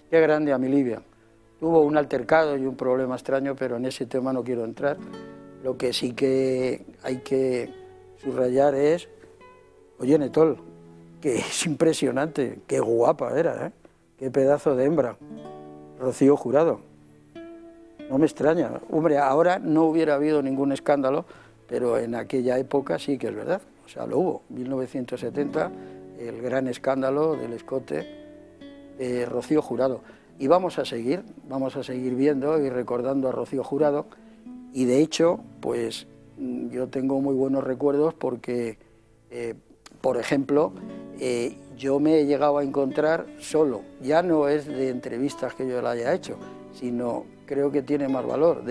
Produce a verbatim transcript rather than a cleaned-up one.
Qué grande a mi Livia. Tuvo un altercado y un problema extraño, pero en ese tema no quiero entrar. Lo que sí que hay que subrayar es, oye, Netol, que es impresionante, qué guapa era, ¿eh? Qué pedazo de hembra. Rocío Jurado. No me extraña. Hombre, ahora no hubiera habido ningún escándalo, pero en aquella época sí que es verdad. O sea, lo hubo. mil novecientos setenta, el gran escándalo del escote de Rocío Jurado. Y vamos a seguir, vamos a seguir viendo y recordando a Rocío Jurado. Y de hecho, pues yo tengo muy buenos recuerdos porque, eh, por ejemplo, eh, yo me he llegado a encontrar solo, ya no es de entrevistas que yo la haya hecho, sino creo que tiene más valor.